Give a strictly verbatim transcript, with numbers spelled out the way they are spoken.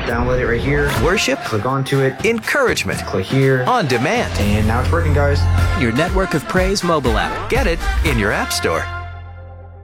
download it right here. Worship, Click onto it. encouragement, Click here. on demand. And now it's working, guys. Your network of praise mobile app. Get it in your app store.